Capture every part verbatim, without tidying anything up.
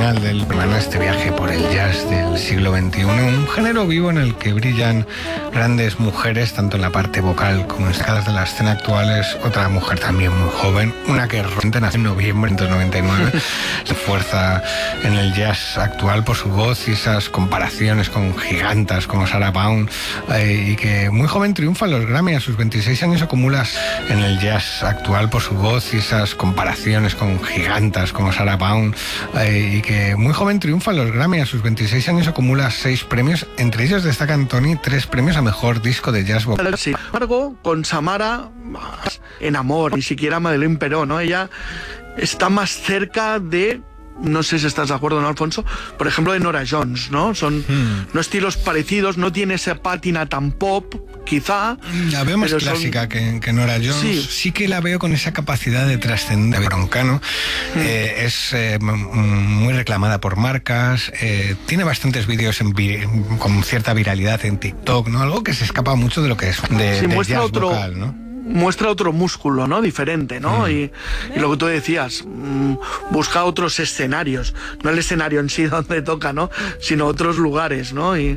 final del programa, este viaje por el jazz del siglo veintiuno, un género vivo en el que brillan grandes mujeres, tanto en la parte vocal como en escalas de la escena actuales. Otra mujer también muy joven, una que recientemente nació en noviembre de noventa y nueve, se fuerza en el jazz actual por su voz y esas comparaciones con gigantas como Sarah Vaughan, eh, y que muy joven triunfa en los Grammy. A sus veintiséis años acumula en el jazz actual por su voz y esas comparaciones con gigantas como Sarah Vaughan, eh, y que muy joven triunfa en los Grammy. A sus veintiséis años acumula seis premios, entre ellos destacan, Tony, tres premios a mejor disco de jazz vocal. Sin embargo, con Samara, en amor, ni siquiera Madeleine Peró, ¿no? Ella está más cerca de, no sé si estás de acuerdo, ¿no, Alfonso? Por ejemplo, de Norah Jones, ¿no? Son hmm. no estilos parecidos, no tiene esa pátina tan pop, quizá. La veo más clásica son... que, que Norah Jones. Sí. sí que la veo con esa capacidad de trascender. Broncano hmm. eh, es eh, muy reclamada por marcas, eh, tiene bastantes vídeos en vi- con cierta viralidad en TikTok, ¿no? Algo que se escapa mucho de lo que es de, sí, de muestra jazz otro... vocal, ¿no? Muestra otro músculo, ¿no? Diferente, ¿no? Mm. Y, y lo que tú decías, mmm, busca otros escenarios, no el escenario en sí donde toca, ¿no? Sino otros lugares, ¿no? Y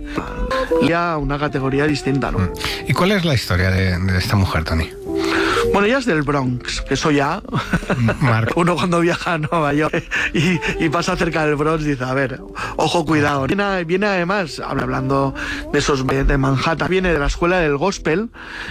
ya una categoría distinta, ¿no? ¿Y cuál es la historia de, de esta mujer, Tony? Bueno, ella es del Bronx, que eso ya... Uno cuando viaja a Nueva York y, y pasa cerca del Bronx dice, a ver, ojo, cuidado. Viene, viene además, hablando de esos de Manhattan, viene de la escuela del gospel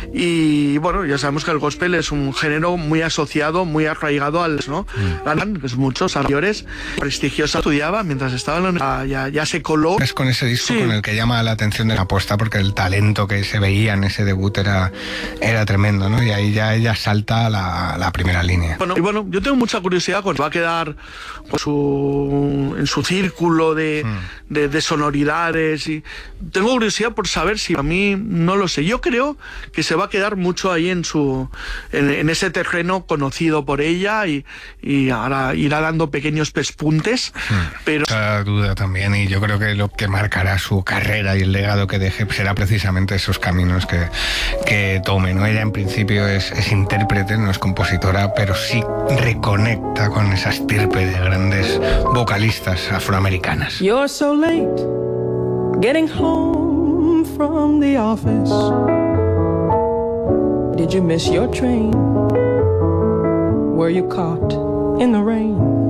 y, bueno, ya sabemos que el gospel es un género muy asociado, muy arraigado al, ¿no? Mm. Que es muchos mayores, prestigiosa, estudiaba mientras estaba en la universidad, ya, ya se coló. Es con ese disco sí. con el que llama la atención de la apuesta, porque el talento que se veía en ese debut era, era tremendo, ¿no? Y ahí ya ella salta a la, la primera línea. Bueno, y bueno, yo tengo mucha curiosidad con va a quedar con su, en su círculo de, hmm. de, de sonoridades y tengo curiosidad por saber si a mí no lo sé. Yo creo que se va a quedar mucho ahí en su en, en ese terreno conocido por ella y, y ahora irá dando pequeños pespuntes, hmm. pero esa duda también, y yo creo que lo que marcará su carrera y el legado que deje será precisamente esos caminos que, que tome, ¿no? Ella en principio es, es intérprete, no es compositora, pero sí reconecta con esa estirpe de grandes vocalistas afroamericanas. You're so late getting home from the office. Did you miss your train? Were you caught in the rain?